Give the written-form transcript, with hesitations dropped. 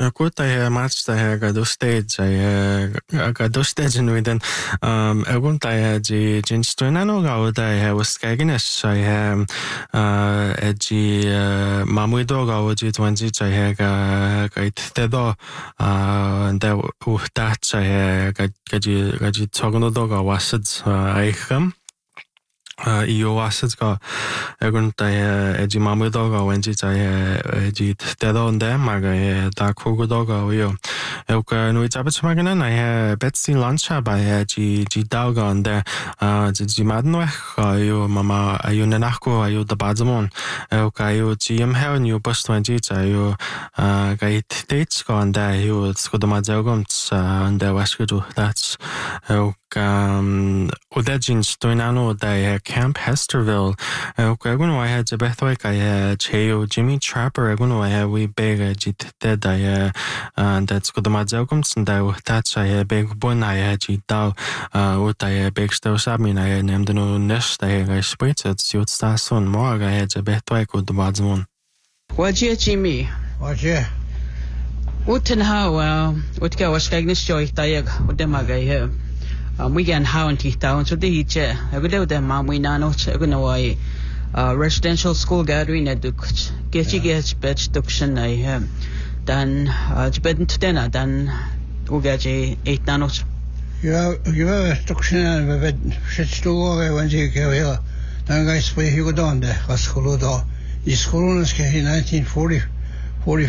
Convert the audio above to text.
Kuta he matsta he gadu stage gadu stage nuiden egunta he ji jinstuinano gauda he uskagines he ji mamuido gauji twanji he ga tedo and uhtat he gaji tognodo ga wasid aicham io asid ga egunta ji mamuido ga wenji ji tedo onde maga da kugudo ga io euka nui tabach magana na betsi lancha ba ji dauga onde ji madno io mama io nenako io da bazamon euka io ji imhel new bus 20 io ga dates ga onde io skodama jogom onde washkudu that's Udajin Stoinano da Camp Hesterville. Egun I had Jabethwick, I Cheo Jimmy Trapper, Egun I we beg jit dead and that's good my jokums and that's I beg bun I had jit dao what I beg still sabin I named no nest I split it suit stason more I had Jabethwick with the Badsmon. Wajia Jimmy? Wajia. Uten how what go was Agnes Joy Diag with them I we can how and teeth down so the chair. I would do them, mom. We know why residential school gathering at the get you get bed duction. I have done bed to dinner, then we'll get 8 nanos. You have a duction and a bed shits to go when you go here. Then guys, where you go down there, a school door. The school was in 1945